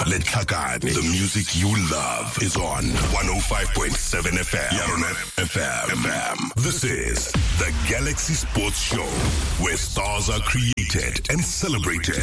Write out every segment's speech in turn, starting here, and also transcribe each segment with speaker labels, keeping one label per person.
Speaker 1: Letlhakane. The music you love is on 105.7 FM. Yarona FM. This is the Galaxy Sports Show, where stars are created and celebrated.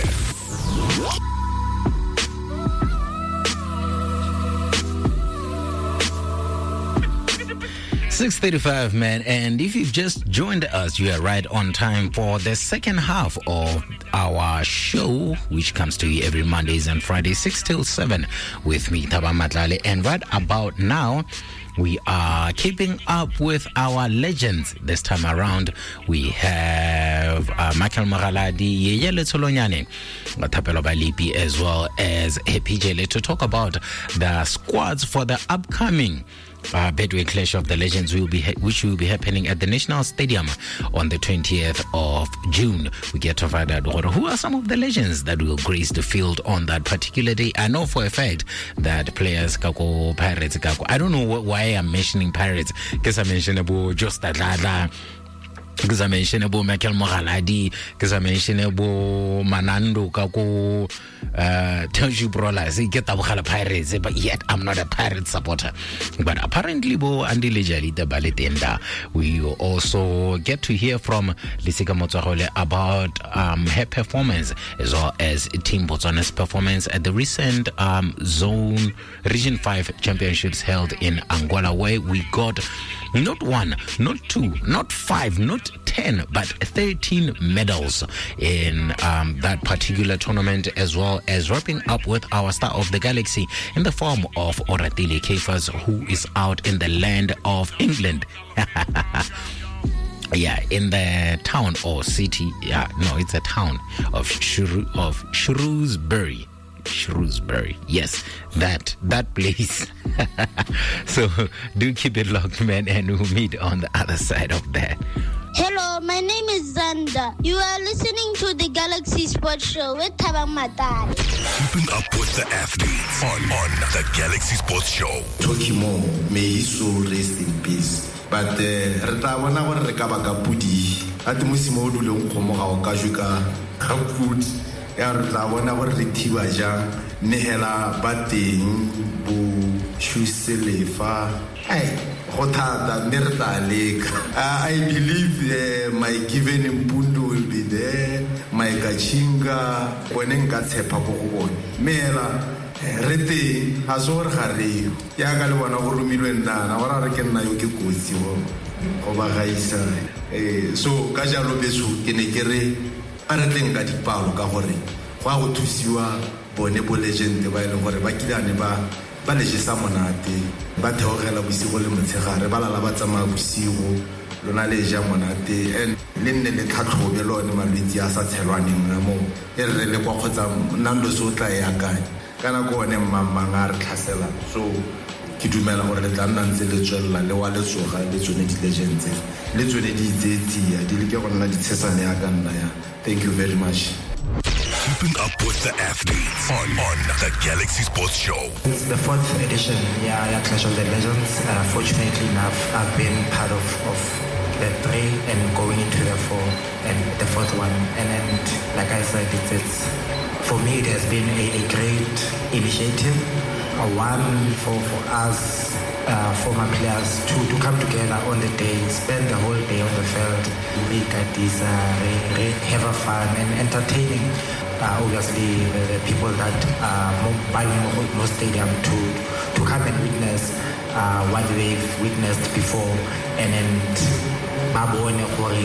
Speaker 2: 6:35, man, and if you've just joined us, you are right on time for the second half of our show, which comes to you every Mondays and Fridays, 6 till 7, with me, Thaba Matlale. And right about now, we are keeping up with our legends. This time around, we have Michael Mogaladi, Yeye Letsolonyane, Thapelo Balipi, as well as Happy Jele, to talk about the squads for the upcoming Betway Clash of the Legends, which will be happening at the National Stadium on the 20th of June. We get to find out who are some of the legends that will grace the field on that particular day. I know for a fact that players Kako Pirates Kako. I don't know why I'm mentioning Pirates, because I mentioned about just that. Because I mentioned about Michael Mogaladi, because I mentioned about Manando Kako, Tenju Brolas, get the Pirates, but yet I'm not a Pirate supporter. But apparently, Andy Lejali, the Balletenda, we also get to hear from Lisika Motsahole about her performance, as well as Team Botswana's performance at the recent Zone Region 5 Championships held in Angola, where we got not 1, not 2, not 5, not 10, but 13 medals in that particular tournament, as well as wrapping up with our star of the galaxy in the form of Oratile Keifas, who is out in the land of England. Yeah, in the town or city. Yeah, no, it's a town of Shrewsbury. Shrewsbury, yes, that place. So do keep it locked, man, and we'll meet on the other side of that.
Speaker 3: Hello, my name is Zanda. You are listening to the Galaxy Sports Show with Thaba Matlale.
Speaker 1: Keeping up with the athletes on the Galaxy Sports Show.
Speaker 4: Tokimo, may his soul rest in peace. But Retawana or Rekabaka Pudi, at the Musimo Dulong Komoha Kajuka, Kaput. Ya rutla bona gore re thiba jang nehela bateng bo shuselefa go thata mme re tla leka. I believe my given Mpundu will be there, my Kachinga when nka tshepa go go bona mela re teng a so re ga re ya ka le bona go romilwe nna ora re ke nna yo ke kotsi go ba gaisa so ka jalo beso ke ne ke re a re tleng ka dipalo ka gore go a go thusiwa bone bo legend ba ile gore ba kilane ba legisa monate ba theogela bosigo le motshegare ba lala ba tsamaya bosigo lona le ja monate and le nne le tlhatlhobe lone malwetsi a sa tshelwaneng na mo e re le kwa kgotsa nando so tla ya kae kana go one mmanga re tlhasela so ke dumela gore le tla nna ntse le tswella le wa le tsoga le tsone di legends le tsone di itsetsia di le ke go nna di tshesane ya ka nna ya. Thank you very much.
Speaker 1: Keeping up with the athletes on the Galaxy Sports Show.
Speaker 5: It's the 4th edition, Clash of the Legends. Fortunately enough, I've been part of the 3 and going into the 4 and the 4th one. And like I said, it's for me it has been a great initiative. One for us. Former players to come together on the day, spend the whole day on the field, make this, have a fun and entertaining. Obviously, the people that are buying more stadium to come and witness what they've witnessed before, and then babone gore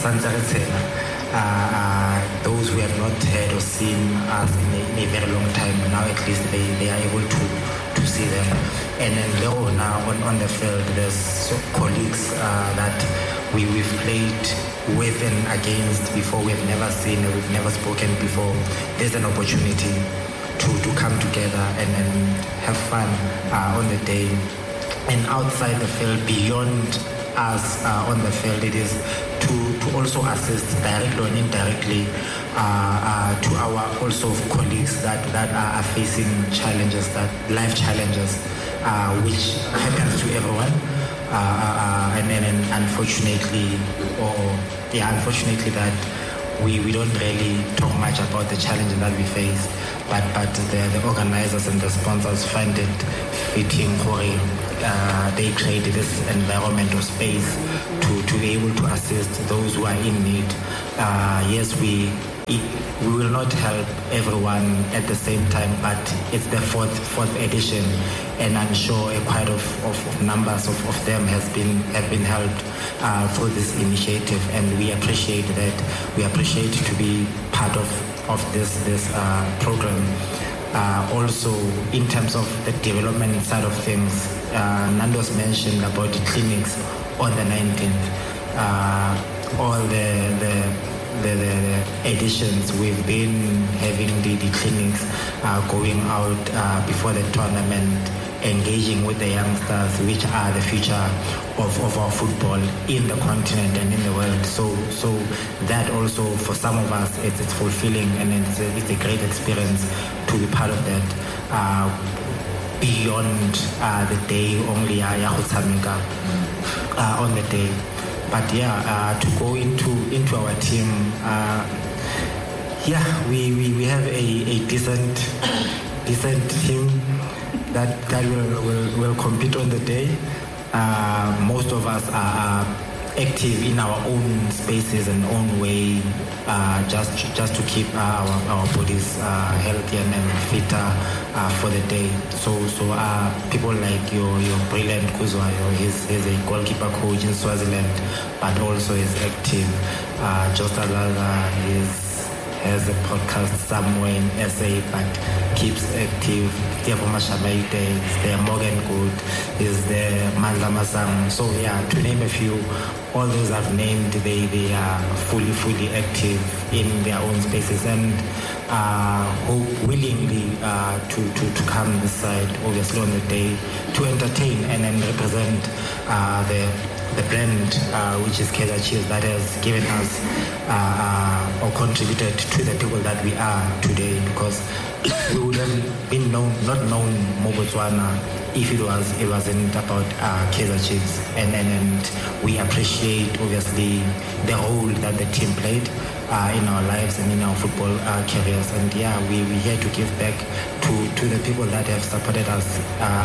Speaker 5: those who have not heard or seen us in a very long time. Now at least they are able to see them. And then now on the field, there's colleagues that we've played with and against before. We've never seen, we've never spoken before. There's an opportunity to come together and have fun on the day. And outside the field, beyond us on the field, it is to also assist directly or indirectly to our also colleagues that are facing challenges, that life challenges, which happens to everyone. And then unfortunately that we don't really talk much about the challenges that we face, but the organizers and the sponsors find it fitting for they create this environment or space to be able to assist those who are in need. Yes, we will not help everyone at the same time, but it's the fourth edition, and I'm sure quite of numbers of them have been helped through this initiative, and we appreciate that. We appreciate to be part of this program. Also, in terms of the development side of things, Nando's mentioned about the clinics on the 19th. All the editions we've been having the clinics going out before the tournament, engaging with the youngsters, which are the future of our football in the continent and in the world. So that also for some of us it's fulfilling, and it's a great experience to be part of that. Beyond the day only on the day. But to go into our team, we have a decent team that will compete on the day. Most of us are active in our own spaces and own way, just to keep our bodies healthy and fitter for the day. So people like your brilliant Kuzwayo, he's a goalkeeper coach in Swaziland, but also is active. Josta Lala has a podcast somewhere in SA, but keeps active. Tiapo Mashamaite is there, Morgan Good is there, Mandla Masang. So to name a few, all those I've named, they are fully active in their own spaces and willingly to come this side, obviously on the day, to entertain and then represent the brand, which is Kaizer Chiefs, that has given us or contributed to the people that we are today, because we would have been not known Botswana if it wasn't about Kaizer Chiefs, and we appreciate obviously the role that the team played in our lives and in our football careers, and we're here to give back to the people that have supported us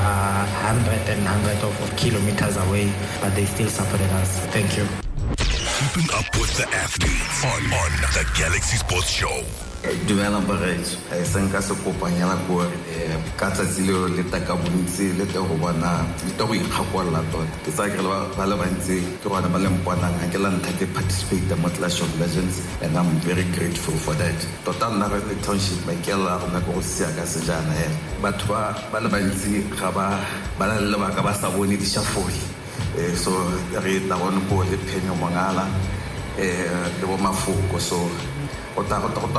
Speaker 5: hundreds of kilometers away, but they still supported us. Thank you.
Speaker 1: Keeping up with the athletes on the Galaxy Sports Show.
Speaker 6: Dumela Barretso, I think I kopanya la go ka tsatsi leo le ta ka bontsi le te go bona le te go ikgakwalla tota ke sa ke ba le bantsi ke bona ba le mpwanang ha ke la ntha ke participate mo Clash of Legends, and I'm very grateful for that. Tota nna re township ba ke la go go sia ka sejana batho ba le bantsi ga ba le ba ka ba sa bone di shafoli, so re ta bona go le phenyo mongala le bo mafoko, so Keeping up with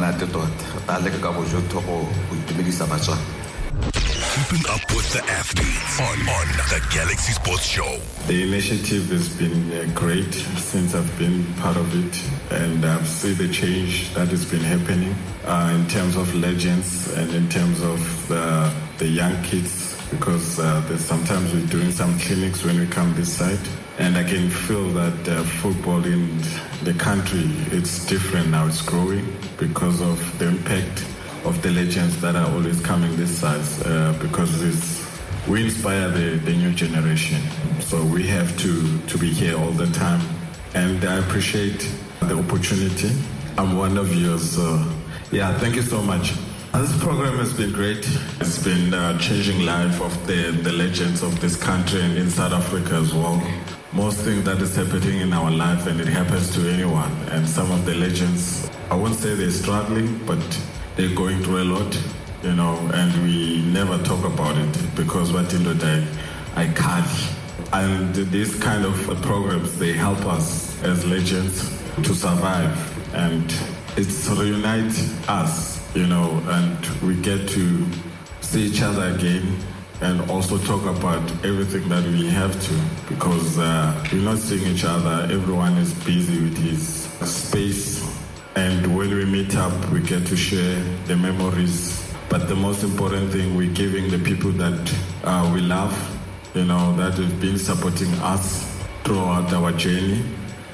Speaker 1: the athletes on the Galaxy Sports Show.
Speaker 7: The initiative has been great since I've been part of it, and I've seen the change that has been happening in terms of legends and in terms of the young kids, because sometimes we're doing some clinics when we come this side, and I can feel that football in the country, it's different now, it's growing because of the impact of the legends that are always coming this size, because we inspire the new generation. So we have to be here all the time, and I appreciate the opportunity. I'm one of yours, so thank you so much. This program has been great. It's been changing life of the legends of this country and in South Africa as well. Most things that is happening in our life, and it happens to anyone. And some of the legends, I won't say they're struggling, but they're going through a lot, and we never talk about it because what in the day, I can't. And these kind of programs, they help us as legends to survive, and it's reunite us, and we get to see each other again, and also talk about everything that we have to, because we're not seeing each other. Everyone is busy with his space, and when we meet up, we get to share the memories. But the most important thing, we're giving the people that we love, that have been supporting us throughout our journey,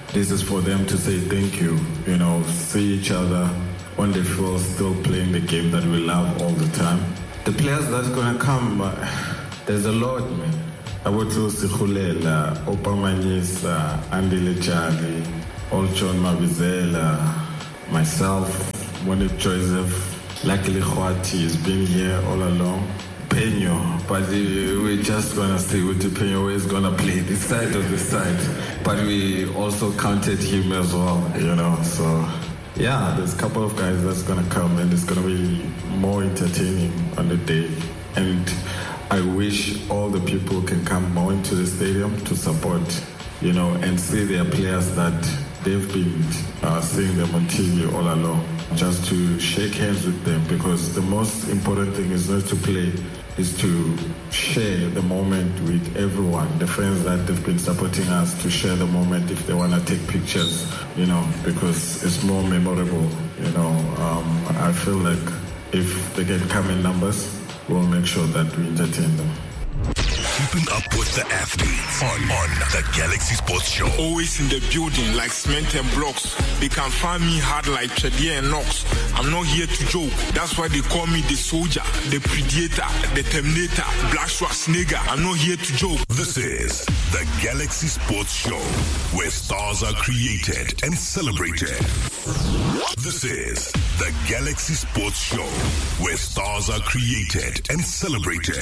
Speaker 7: this is for them to say thank you, you know, see each other on the field, still playing the game that we love all the time. The players that's going to come, there's a lot, man. Abotu Sikhulela, Opamanyisa, Andy Lechali, Olchon Mabizela, myself, Monique Joseph, luckily Khwati has been here all along. Peño, but we're just going to stay with the Peño. He's going to play this side or this side. But we also counted him as well, you know. So, yeah, there's a couple of guys that's going to come and it's going to be more entertaining on the day. And I wish all the people can come more into the stadium to support, you know, and see their players that they've been seeing them on TV all along. Just to shake hands with them, because the most important thing is not to play, is to share the moment with everyone, the friends that they've been supporting us, to share the moment if they want to take pictures, you know, because it's more memorable, you know. I feel like if they can come in numbers, we'll make sure that we entertain them.
Speaker 1: Keeping up with the athletes on the Galaxy Sports Show.
Speaker 8: Always in the building like cement and blocks. They can find me hard like Chadier and Knox. I'm not here to joke. That's why they call me the soldier, the predator, the terminator, Black Schwarzenegger. I'm not here to joke.
Speaker 1: This is the Galaxy Sports Show, where stars are created and celebrated. This is the Galaxy Sports Show, where stars are created and celebrated.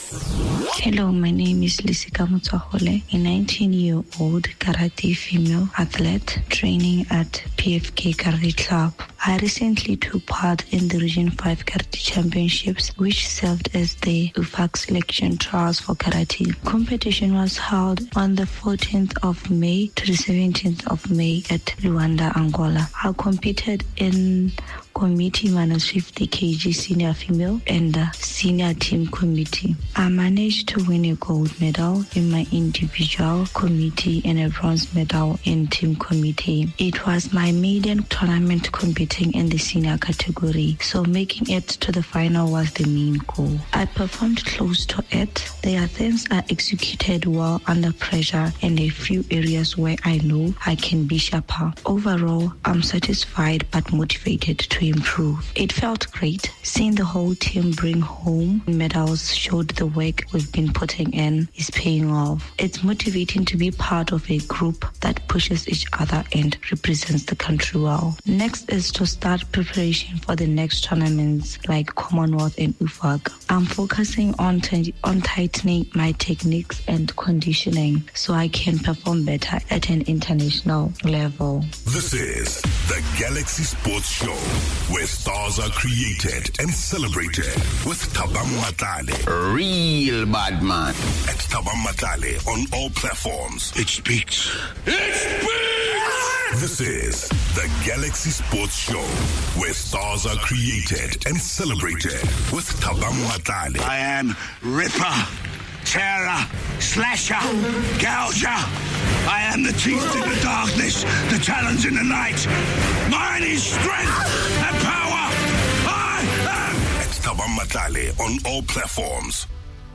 Speaker 9: Hello, my name is Lisika Mutsahole, a 19-year-old karate female athlete training at PFK Karate Club. I recently took part in the Region 5 Karate Championships, which served as the UFAC selection trials for karate. Competition was held on the 14th of May to the 17th of May at Luanda, Angola. I competed in committee minus 50 kg senior female and the senior team committee. I managed to win a gold medal in my individual committee and a bronze medal in team committee. It was my maiden tournament competing in the senior category, so making it to the final was the main goal. I performed close to it. The attempts are executed well under pressure and a few areas where I know I can be sharper. Overall, I'm satisfied but motivated to improve. It felt great. Seeing the whole team bring home medals showed the work we've been putting in is paying off. It's motivating to be part of a group that pushes each other and represents the country well. Next is to start preparation for the next tournaments like Commonwealth and UFAC. I'm focusing on tightening my techniques and conditioning so I can perform better at an international level.
Speaker 1: This is the Galaxy Sports Show, where stars are created and celebrated with Thabang Matlale.
Speaker 2: Real bad man.
Speaker 1: At Thabang Matlale on all platforms.
Speaker 2: It speaks.
Speaker 1: It speaks! This is the Galaxy Sports Show, where stars are created and celebrated with Thabang Matlale.
Speaker 10: I am Ripper, Terror, Slasher, Gouger. I am the teeth in the darkness, the talons in the night. Mine is strength and power. I am
Speaker 1: at Thabang Matlale on all platforms.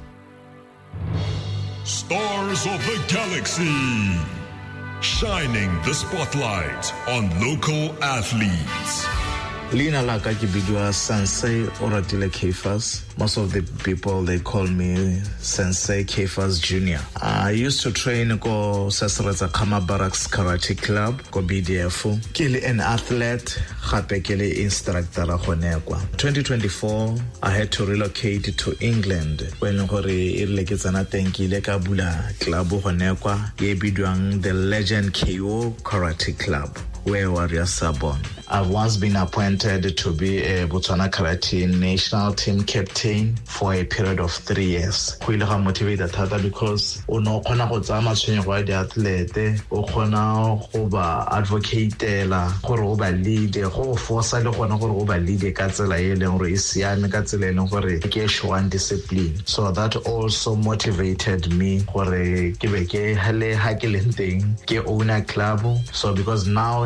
Speaker 11: Stars of the Galaxy, shining the spotlight on local athletes.
Speaker 12: Lina laka ke bidwa Sensei Oratile Keifas. Most of the people, they call me Sensei Keifas Jr. I used to train ko Sesreza Kama Barracks Karate Club ko BDF. Kele an athlete, gape kele instructor a khonekwa. 2024, I had to relocate to England when gore irile ke tsana tenkile ka bula club khonekwa ye bidwang the Legend KO Karate Club, where Warrior Sabon. I've once been appointed to be a Botswana Karate national team captain for a period of 3 years. Go ile ga motivate thata because o no khona go tsaya matshwenyo go di athlete, o khona go ba advocatela gore o ba lead, go force le gona gore o ba lead ka tsela e leng gore e siame, ka tsela e leng gore ke showang discipline. So that also motivated me gore ke be ke hele ha ke leng teng ke own a club. So because now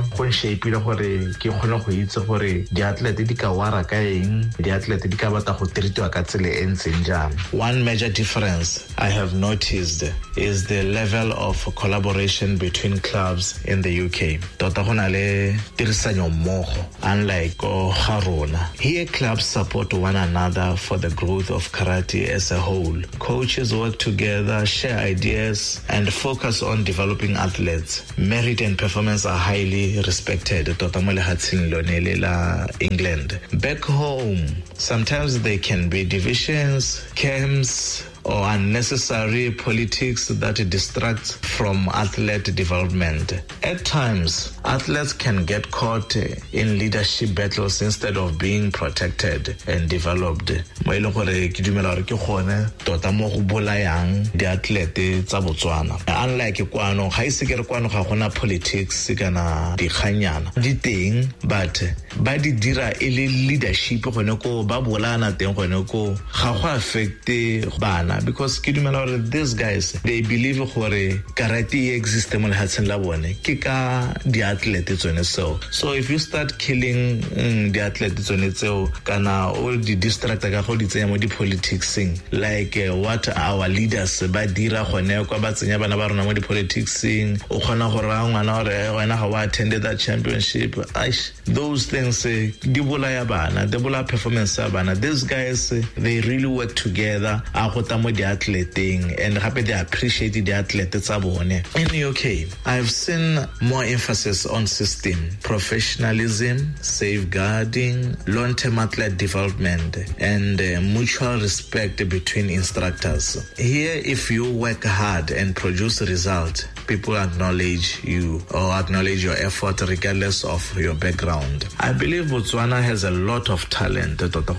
Speaker 12: go nshapile gore ke kgone go itse gore di-athlete di ka wara ka eng, di-athlete di ka batla go treatiwa ka tsela e ntseng jang. One major difference I have noticed is the level of collaboration between clubs in the UK. Tota go na le tirisanyo mmogo, unlike ga rona. Here clubs support one another for the growth of karate as a whole. Coaches work together, share ideas, and focus on developing athletes. Merit and performance are highly respected. Tota mo lehatsheng lone la England. Back home, sometimes there can be divisions, camps, or unnecessary politics that distract from athlete development. At times, athletes can get caught in leadership battles instead of being protected and developed. Mo e leng gore ke dumela gore ke gone tota mo go bolayang di-athlete tsa Botswana. Unlike kwano, ga ise ke re kwano ga gona politics kana dikganyana di teng, but ba di dira e le leadership gone ko ba bolana teng gone ko ga go affecte bana, because ke dumela gore these guys they believe gore karate existe mo lehatsheng la bone ke ka di-athlete tsone so if you start killing di-athlete tsone tseo kana all the distract ka go di tsenya mo di-politicsing like what our leaders ba dira gone kwa ba tsenya bana ba rona mo di-politicsing o kgona gore a ngwana gore wena ga wa attended that championship. Those things di bolaya bana, di bolaya performance ya bana. These guys they really work together a go ta mo di-athleting and happy they appreciate the athletes tsa bone. In the UK, I've seen more emphasis on system, professionalism, safeguarding, long-term athlete development, and mutual respect between instructors. Here, if you work hard and produce results, people acknowledge you or acknowledge your effort regardless of your background. I believe Botswana has a lot of talent,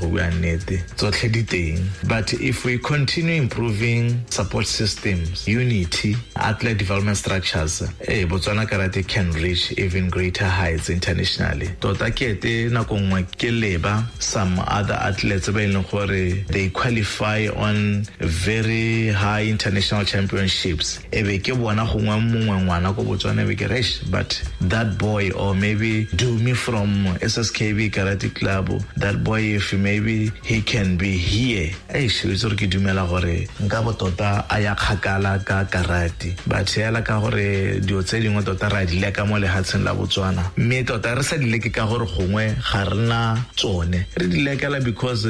Speaker 12: but if we continue improving support systems, unity, athlete development structures, Botswana Karate can reach even greater heights internationally. Tota kete na kongwe ke leba some other athletes they qualify on very high international championships. But that boy, or maybe Dumi from SSKB Karate Club, that boy, if maybe he can be here, tota aya khakala ka karate, but yala ka gore dio tse dingwe tota ra di leka mo lehatsheng la Botswana. Me tota re sa di leke ka gore gongwe ga rena tsone, re di lekela because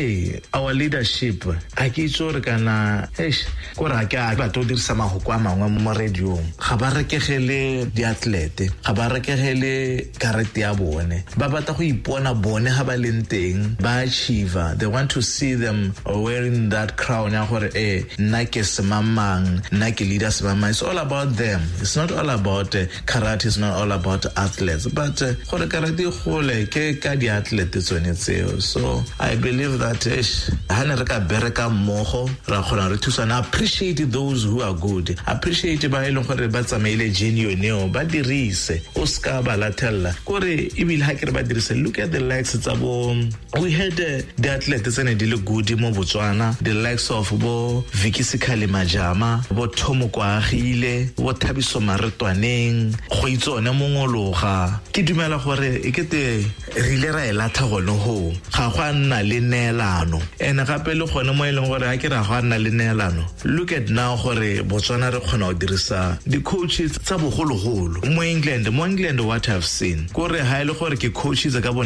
Speaker 12: our leadership a ke itse re kana ko ra ka ba to dirisa mahoko a mangwe mo radio ga ba rekegele di-athlete, ga ba rekegele karate ya bone, ba batla go ipona bone ha ba leng teng ba achieve. They want to see them wearing that crown ya gore nake semamang, nake leader semamang. It's all about them. It's not all about karate. It's not all about athletes. But gore karate gole ke ka di athletes tsone tseo. So I believe that hane re ka bereka mmogo ra khona re thusana. Appreciate those who are good. Appreciate ba ile gore ba tsamaile genuine ba dirise o ska ba latella gore ibile ha ke re ba dirise. Look at the likes tsa bo, we had the athletes tsene di le good mo Botswana, the likes of bo Vicky Sikhale Majama, bo Thomo Kwagile, bo Thabiso Maretwaneng, go itsone mongologa. Ke dumela gore ekete re ile ra elatha gone ho ga gwa nna le neelano ene gape le gone mo eleng gore ha ke ra gwa nna le neelano. Look at now gore Botswana re khona o dirisa di coaches tsa bogologolo mo England. What I've seen gore ha ile gore ke coaches ka bo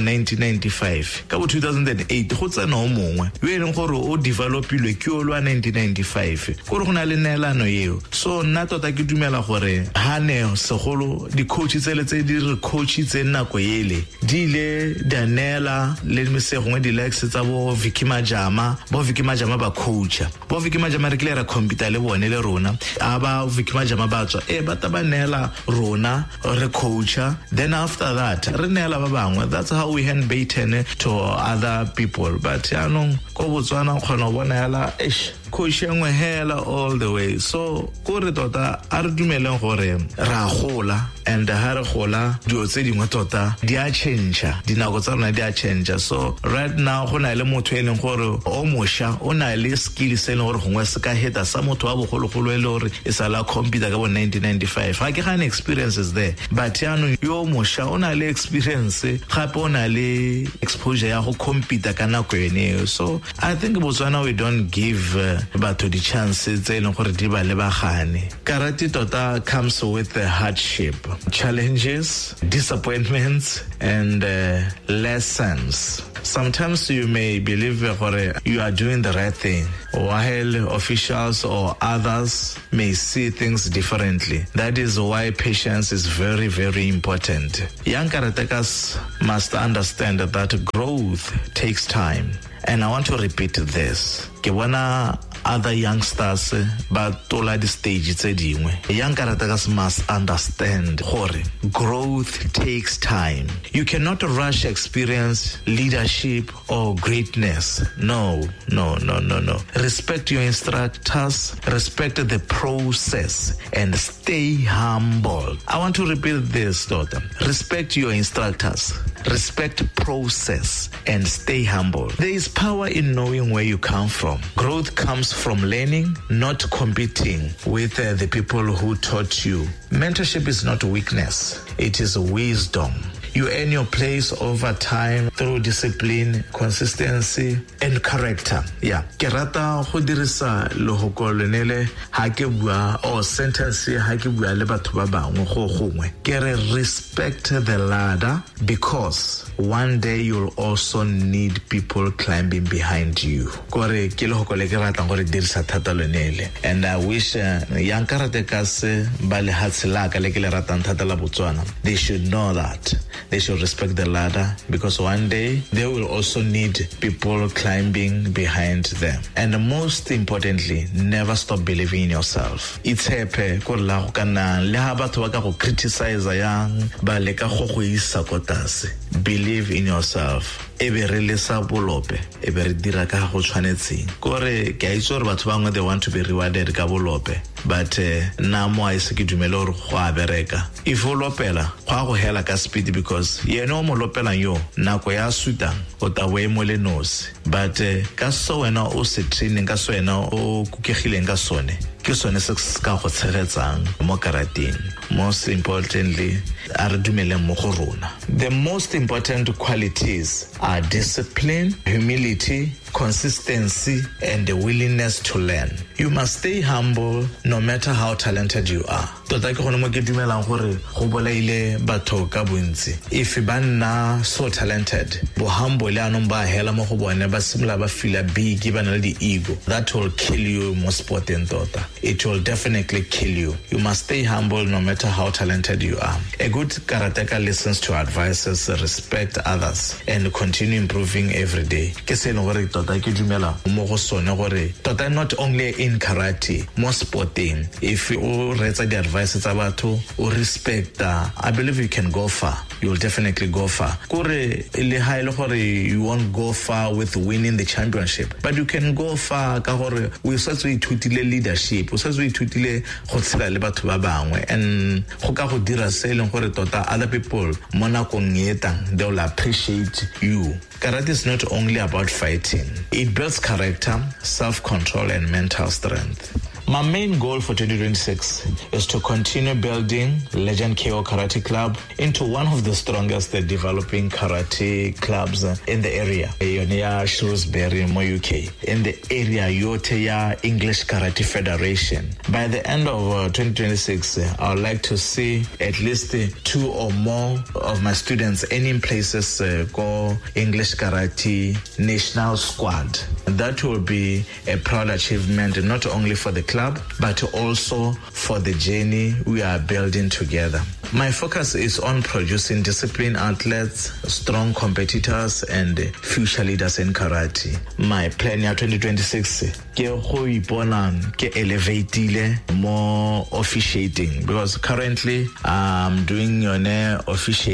Speaker 12: 1995 ka bo 2008 go tsena o mongwe yo eleng gore o developilwe ke o lwa 1995 gore go na le neelano eo. So nna tota ke dumela gore ha ne segolo di coaches tse di re coaches nna ko ele di le Danela le mesegongwe di likes tsa bo Vicky Majama ba coacha bo Vicky Majama re kile ra compete le bone le rona aba Vicky Majama ba tswa ba tabanela rona re coacha, then after that re neela ba bangwe. That's how we hand baton to other people. But yanong ko Botswana khona bona yala coach engwe hela all the way. So gore tota a re dumeleng gore ra gola and ha re gola dio tse dingwe tota di a change, dinako tsa rona di a change. So right now go na le motho e leng gore o mosha o na le skills e leng gore gongwe se ka heta sa motho wa bogologolo e le gore e sala computer ka bo 1995. Ha ke ga experiences there, but yaanong yo mosha o na le experience gape o na le exposure ya go computer ka nako ene. So I think Botswana we don't give batho di chances tse leng gore di ba lebagane. Karate tota comes with the hardship, challenges, disappointments, and lessons. Sometimes you may believe you are doing the right thing, while officials or others may see things differently. That is why patience is very, very important. Young karatekas must understand that growth takes time. And I want to repeat this. Ke bona other youngsters but tola the stage tse dingwe. Young karatekas must understand gore growth takes time. You cannot rush experience, leadership, or greatness. No. Respect your instructors, respect the process, and stay humble. I want to repeat this, daughter. Respect your instructors, respect process, and stay humble. There is power in knowing where you come from. Growth comes from learning, not competing with the people who taught you. Mentorship is not weakness, it is wisdom. You earn your place over time through discipline, consistency, and character. Yeah. Ke rata go dirisa lohoko lenele ha ke bua or sentence ha ke bua le batho ba bangwe go gongwe. Ke re respect the ladder because one day you'll also need people climbing behind you. Kore ke lohoko le ke rata gore dirisa thata lenele. And I wish young karatekas ba le hatsela ka le ke le ratang thata la Botswana, they should know that. They should respect the ladder because one day they will also need people climbing behind them. And most importantly, never stop believing in yourself. It's happy ko la go kana le ha batho ba ka go criticize yang ba le ka go go isa kotase. Believe in yourself. Ebe re le sa bolope ebe re dira ka go tshwanetseng kore ke a itse gore batho bangwe they want to be rewarded ka bolope, but na mo a ise ke dumele gore go a bereka. If o lopela go a go hela ka speed because yena o mo lopela yo nako ya sutang o ta we mo le nose, but ka so wena o se training ka so wena o kukegileng ka sone ke sone se ka go tshegetsang mo karateng. Most importantly, a re dumeleng mo go rona. The most important qualities are discipline, humility, consistency, and the willingness to learn. You must stay humble no matter how talented you are. Tota ke gone mo ke dumelang gore go bolaile batho ka bontsi. If ba nna so talented, bo humble le anong ba hela mo go bone ba simla ba feel big, ba na le di ego. That will kill you mo sporting tota. It will definitely kill you. You must stay humble no matter how talented you are. A good karateka listens to advices, respect others, and continue improving every day. Ke se no gore tota ke dumela mo go sone gore tota not only in karate, mo sporting, if you retsa di advices tsa batho o respect, I believe you can go far. You will definitely go far. Kore le ha ile gore you won't go far with winning the championship, but you can go far ka gore we start to ithutile leadership, we start to ithutile go tshela le batho ba bangwe, and go ka go dira se leng gore tota other people mo nakong etang they will appreciate you. Karate is not only about fighting. It builds character, self-control, and mental strength. My main goal for 2026 is to continue building Legend KO Karate Club into one of the strongest developing karate clubs in the area. Yoneya Shrewsbury, Mo UK. In the area, Yoteya English Karate Federation. By the end of 2026, I would like to see at least 2 or more of my students in places go English Karate National Squad. That will be a proud achievement not only for the club, but also for the journey we are building together. My focus is on producing disciplined athletes, strong competitors, and future leaders in karate. My plan for 2026 ke go ipona ke elevatile more officiating, because currently I'm doing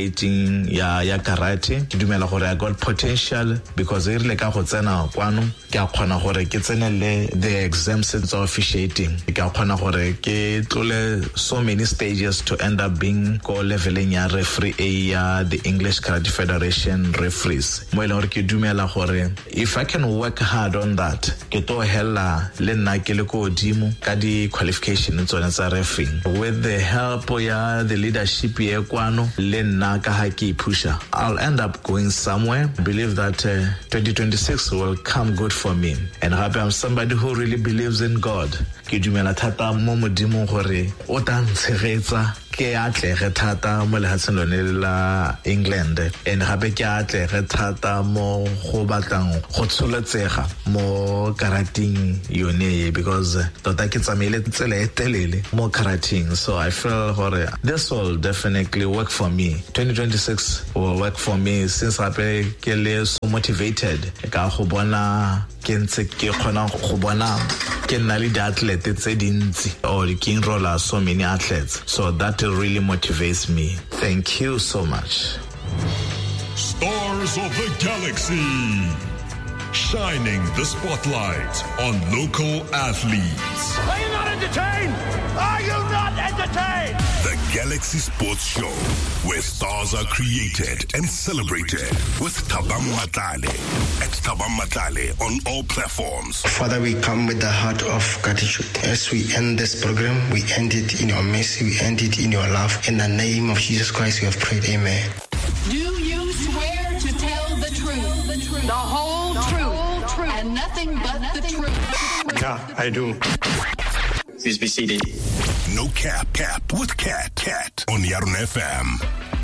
Speaker 12: officiating ya karate. Ke dumela gore I got potential because e rile ka go tsena kwano ke a kgona gore ke tsenele the exams of officiating, ke a kgona gore ke tlole so many stages to end up being ko leveling ya referee ya the English Karate Federation referees. Mo ile gore ke dumela gore if I can work hard on that, ke to hella le nna ke le ko dimo ka di qualification tsone tsa refereeing with the help ya the leadership ye kwano le nna ka ha ke pusha. I'll end up going somewhere. I believe that 2026 will come good for me, and I'm somebody who really believes in God. Ke dumela thata mo modimo gore o tla ntshegetsa ke atlege thata mo lehatsheng lone la England, and gape ke atlege thata mo go batlang go tsoletsega mo karating yone, because tota ke tsamaile tsela e telele mo karating. So I feel gore this will definitely work for me. 2026 will work for me, since gape ke le so motivated ka go bona ke ntse ke kgona go bona ke nna le di-athletes tse dintsi, or ke enrolla so many athletes. So that really motivates me. Thank you so much.
Speaker 11: Stars of the Galaxy, shining the spotlight on local athletes.
Speaker 10: Are you not entertained? Are you not entertained?
Speaker 1: The Galaxy Sports Show, where stars are created and celebrated, with Thabang Matlale at Thabang Matlale on all platforms.
Speaker 13: Father, we come with the heart of gratitude. As we end this program, we end it in your mercy, we end it in your love. In the name of Jesus Christ, we have prayed. Amen.
Speaker 14: Do you swear to tell the truth, the whole truth, and nothing but the truth?
Speaker 13: Yeah, I do. Please be seated.
Speaker 1: No cap with Cat on Yarun FM.